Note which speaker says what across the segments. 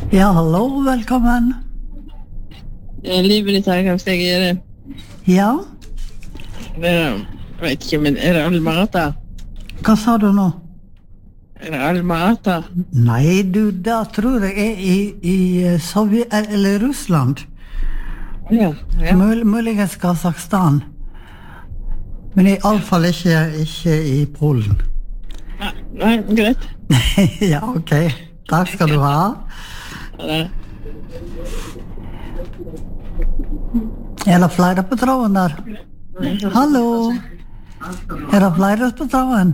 Speaker 1: Ja, hallo, velkommen.
Speaker 2: Livet ditt her, kan jeg gjøre?
Speaker 1: Ja,
Speaker 2: Jeg vet ikke, men det Alma-Ata?
Speaker 1: hva sa du nå?
Speaker 2: Det Alma-Ata?
Speaker 1: Nei, du, da tror jeg i Sovjet, eller Russland.
Speaker 2: Ja.
Speaker 1: Muligens Kazakhstan. Men i alle fall ikke i Polen.
Speaker 2: Nei, greit.
Speaker 1: Ja, ok. Takk skal du ha.
Speaker 2: Ja.
Speaker 1: Er det flere på tråden der? Hallo? Er det flere på tråden?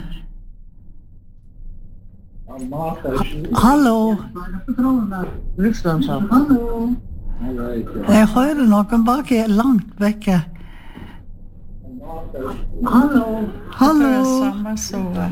Speaker 1: Hallo?
Speaker 2: Russland, sa.
Speaker 1: Hallo? Jeg hører noen bak langt vekke. Hallo? Hallo?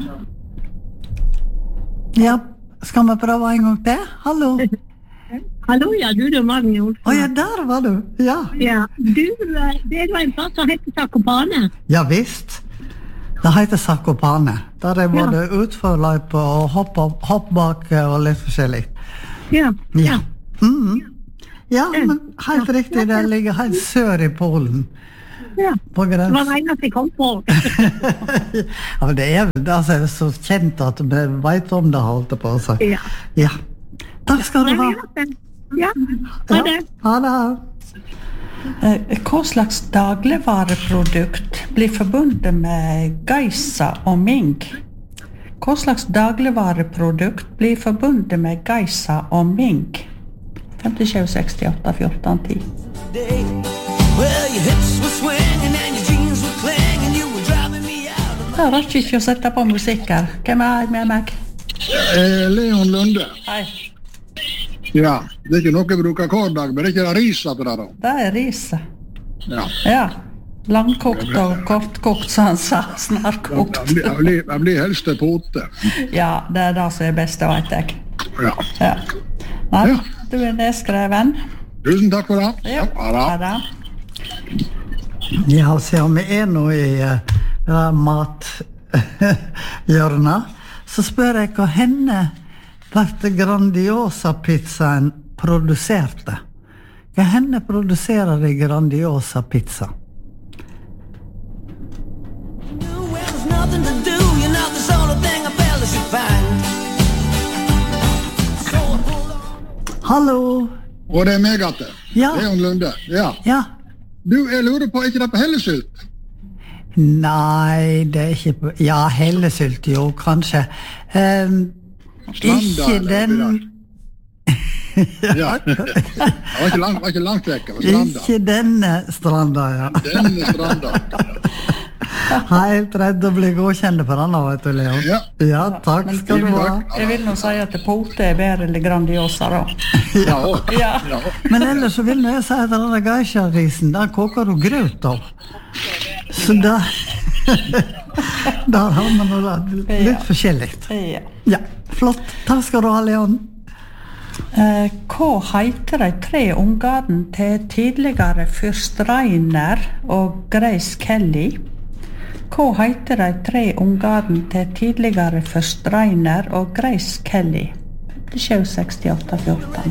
Speaker 1: Ja, skal vi prøve en gang til? Hallo?
Speaker 3: Hallo, ja, du er Magne Olsen.
Speaker 1: Å ja, der var du. Ja.
Speaker 3: Ja, du, det var en plass som heter Zakopane.
Speaker 1: Ja, visst. Det heter Zakopane. Der er både utforløype og hoppbakke og litt forskjellig.
Speaker 3: Ja.
Speaker 1: Ja. Ja, men helt riktig, det ligger helt sør i Polen.
Speaker 3: Ja.
Speaker 1: På
Speaker 3: Det
Speaker 1: grensen.
Speaker 3: var det eneste jeg kom på.
Speaker 1: Ja, men det er så kjent at vi vet om det, holdt på å si.
Speaker 3: Ja.
Speaker 1: Ja. Takk skal du ha.
Speaker 3: Ja, ha det.
Speaker 1: Ha det.
Speaker 4: Hva slags dagligvareprodukt blir forbundet med Geisa og Ming? Hva slags dagligvareprodukt blir forbundet med Geisa og Ming? 57, 68, 14, 10. Jeg rakk ikke å sette på musikk her. Hvem er med meg?
Speaker 5: Leon Lunde.
Speaker 4: Hei.
Speaker 5: Ja, det er ikke noe jeg bruker hver dag, men det er ikke det risa til det da.
Speaker 4: Det er riset.
Speaker 5: Ja.
Speaker 4: Ja. Langkokt og kortkokt, som han sa. Snarkokt.
Speaker 5: Jeg blir helst til pote.
Speaker 4: Ja, det er det som er best, vet jeg.
Speaker 5: Ja.
Speaker 4: Ja. Nei,
Speaker 5: Ja.
Speaker 4: du er nedskreven.
Speaker 5: Tusen takk for det.
Speaker 4: Ja,
Speaker 5: Ha det.
Speaker 4: det.
Speaker 1: Ja, se om vi er nå i mathjørnet, så spør jeg hva henne ble Grandiosa-pizzaen produserte. Hva henne produserer de Grandiosa-pizza? Hallo?
Speaker 5: Og det er meg at det.
Speaker 1: Ja.
Speaker 5: Leon Lunde. Ja.
Speaker 1: Ja.
Speaker 5: Du, jeg lurer på, er ikke det på Hellesylt?
Speaker 1: Nei, det er ikke på... Ja, hellesylt jo, kanskje. Ikke den...
Speaker 5: Ja. Det var ikke langt vekk, det var stranda.
Speaker 1: Ikke denne stranda, ja.
Speaker 5: Denne stranda.
Speaker 1: Helt redd å bli godkjent for denne, vet du, Leon.
Speaker 5: Ja.
Speaker 1: Ja, takk skal du ha.
Speaker 4: Jeg vil nå si at pote er bedre eller Grandiosa, da.
Speaker 5: Ja.
Speaker 4: Ja.
Speaker 5: Ja.
Speaker 1: Men ellers så vil jeg si at denne geisha-risen, der koker du grøt av. Så da... Der har man noe litt forskjellig.
Speaker 4: Ja.
Speaker 1: Ja, flott. Takk skal du ha, Leon.
Speaker 4: Hva heter de 3 ungene til tidligere fyrst Reiner og Grace Kelly? Hva heter de 3 ungene til tidligere fyrst Reiner og Grace Kelly? 57, 68, 14,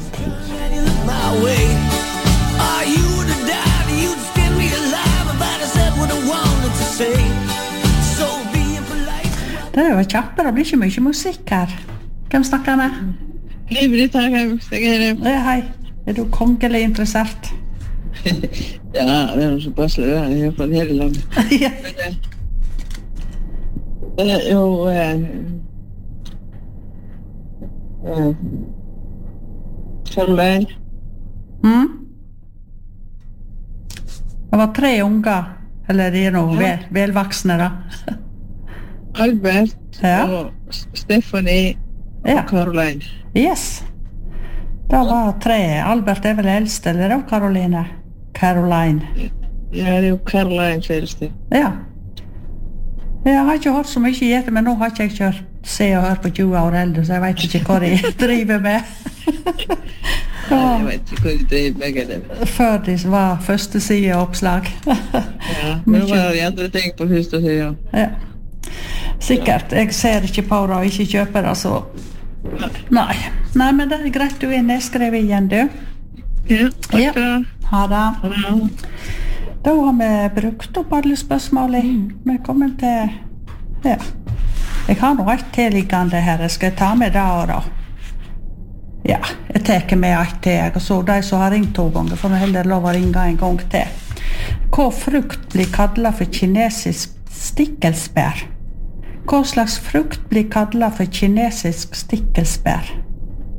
Speaker 4: 10. Det var kjappere, det blir ikke mye musikk her. Hvem snakker med?
Speaker 2: Livet ditt her, kan jeg gjøre?
Speaker 4: Hei, er du kongelig interessert?
Speaker 2: Ja, det er så passelig, det er jo fra hele landet.
Speaker 4: Ja.
Speaker 2: Det er jo... Caroline.
Speaker 4: Det var 3 unger, eller de er noe velvaksne da.
Speaker 2: Albert
Speaker 4: Ja.
Speaker 2: og Stephanie
Speaker 4: Ja.
Speaker 2: og Caroline.
Speaker 4: Yes. Det var 3. Albert er vel eldst, eller da, Caroline? Caroline.
Speaker 2: Ja, det er jo Caroline eldste.
Speaker 4: Ja. Jeg har ikke hørt så mye i etter, men nå har ikke jeg kjørt Se og Hør på 20 år eldre, så jeg vet ikke hva de driver med.
Speaker 2: Jeg vet ikke hva de driver begge dem.
Speaker 4: Før de var første sideoppslag.
Speaker 2: Ja, men nå var det andre ting på første siden.
Speaker 4: Ja. Sikkert. Jeg ser ikke på det og ikke kjøper det, så... Nei. Nei, men det greit, du nedskrevet igjen, du.
Speaker 3: Ja, takk
Speaker 4: Ja.
Speaker 3: for det.
Speaker 4: Ha det.
Speaker 3: Ja.
Speaker 4: Da har vi brukt opp alle spørsmålene. Vi er kommet til... Ja. Jeg har nå et tilliggende her. Jeg skal ta med det da. Ja, jeg tar med et til. Og så de som har ringt 2 ganger, får vi heller lov å ringe en gang til. Hva frukt blir kallet for kinesisk stikkelsbær? Hva slags frukt blir kallet for kinesisk stikkelsbær?